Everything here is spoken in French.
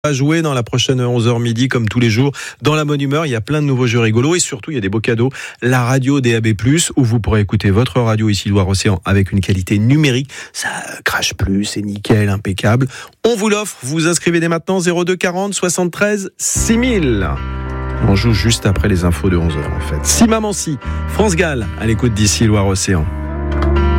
À jouer dans la prochaine 11h midi comme tous les jours dans la bonne humeur, il y a plein de nouveaux jeux rigolos et surtout il y a des beaux cadeaux, la radio DAB+, où vous pourrez écouter votre radio ici Loire-Océan avec une qualité numérique, ça crache plus, c'est nickel, impeccable. On vous l'offre, vous inscrivez dès maintenant 02 40 73 6000. On joue juste après les infos de 11h en fait. Si maman si, France Gall à l'écoute d'ici Loire-Océan.